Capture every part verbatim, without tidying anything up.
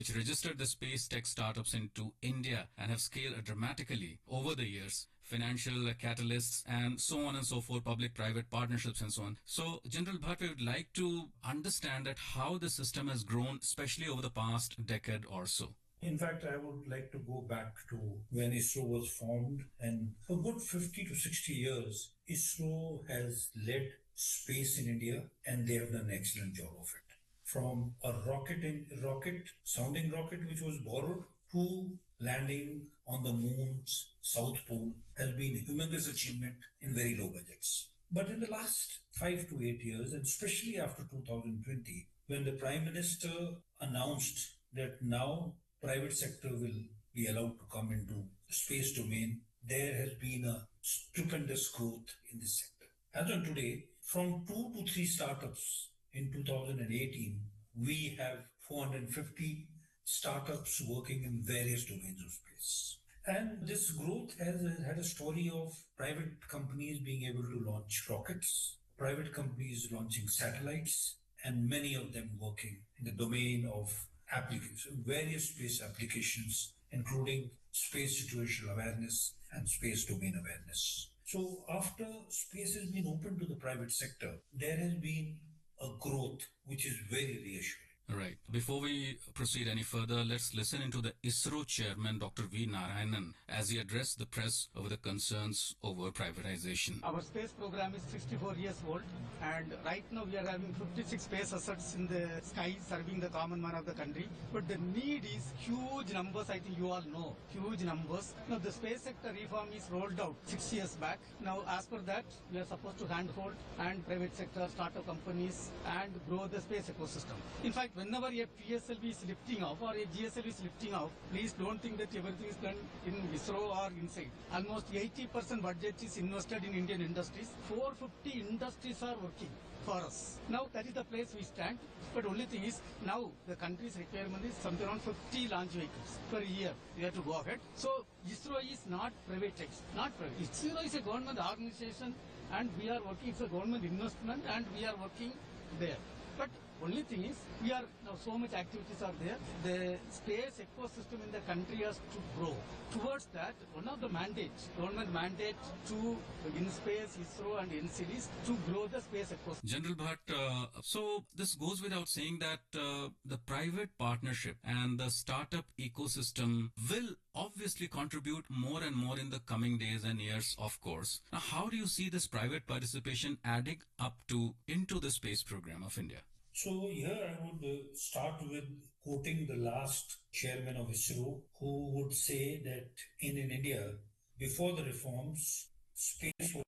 which registered the space tech startups into India and have scaled dramatically over the years. Financial catalysts and so on and so forth, public-private partnerships and so on. So, General Bhatt, we would like to understand that how the system has grown, especially over the past decade or so. In fact, I would like to go back to when ISRO was formed, and for a good fifty to sixty years, ISRO has led space in India, and they have done an excellent job of it. From a rocket, in, rocket, sounding rocket, which was borrowed, to landing on the moon's south pole has been a humongous achievement in very low budgets. But in the last five to eight years, and especially after two thousand twenty, when the Prime Minister announced that now private sector will be allowed to come into the space domain, there has been a stupendous growth in this sector. As on today, from two to three startups in two thousand eighteen, we have four hundred fifty startups working in various domains of space. And this growth has had a story of private companies being able to launch rockets, private companies launching satellites, and many of them working in the domain of applications, various space applications, including space situational awareness and space domain awareness. So after space has been opened to the private sector, there has been a growth which is very reassuring. Right. Before we proceed any further, let's listen into the ISRO chairman, Doctor V. Narayanan, as he addressed the press over the concerns over privatization. Our space program is sixty-four years old, and right now we are having fifty-six space assets in the sky serving the common man of the country. But the need is huge numbers, I think you all know, huge numbers. Now the space sector reform is rolled out six years back. Now as per that, we are supposed to handhold and private sector, startup companies and grow the space ecosystem. In fact, whenever a P S L V is lifting off or a G S L V is lifting off, please don't think that everything is done in ISRO or inside. Almost eighty percent budget is invested in Indian industries. four hundred fifty industries are working for us. Now that is the place we stand. But only thing is, now the country's requirement is something around fifty launch vehicles per year. We have to go ahead. So ISRO is not privatized, not private. ISRO is a government organization and we are working, it's a government investment and we are working there. But only thing is, we are now so much activities are there. The space ecosystem in the country has to grow. Towards that, one of the mandates, government mandate to InSpace, ISRO and N C Ds to grow the space ecosystem. General Bhatt, uh, so this goes without saying that uh, the private partnership and the startup ecosystem will obviously contribute more and more in the coming days and years, of course. Now, how do you see this private participation adding up to into the space program of India? So here I would uh, start with quoting the last chairman of ISRO, who would say that in, in India, before the reforms, space was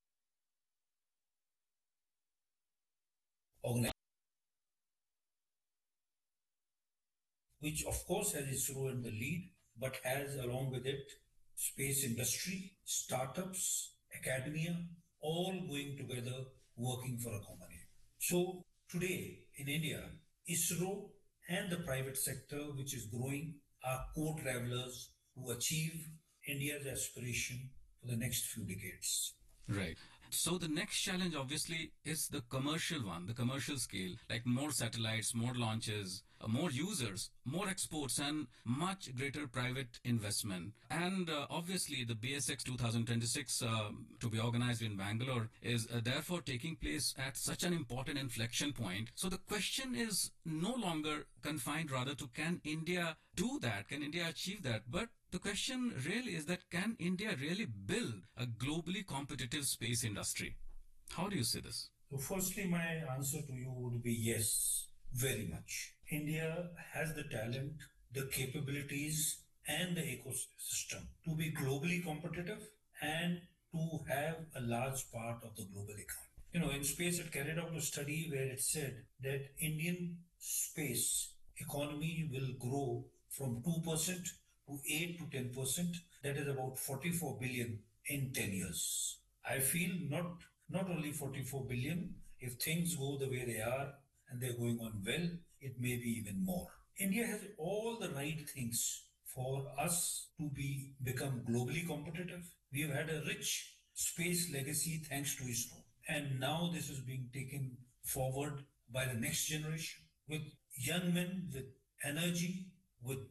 organized, which of course has ISRO in the lead, but has along with it space industry, startups, academia, all going together working for a common aim. So today in India, ISRO and the private sector, which is growing, are co-travelers to achieve India's aspiration for the next few decades. Right. So the next challenge obviously is the commercial one, the commercial scale, like more satellites, more launches, uh, more users, more exports and much greater private investment. And uh, obviously the B S X twenty twenty-six uh, to be organized in Bangalore is uh, therefore taking place at such an important inflection point. So the question is no longer confined rather to can India do that? Can India achieve that? But the question really is that can India really build a globally competitive space industry? How do you see this? So firstly, my answer to you would be yes, very much. India has the talent, the capabilities and the ecosystem to be globally competitive and to have a large part of the global economy. You know, in space, it carried out a study where it said that Indian space economy will grow from two percent to eight to ten percent, that is about forty-four billion in ten years. I feel not, not only forty-four billion, if things go the way they are and they're going on well, it may be even more. India has all the right things for us to be become globally competitive. We have had a rich space legacy thanks to ISRO. And now this is being taken forward by the next generation with young men with energy, with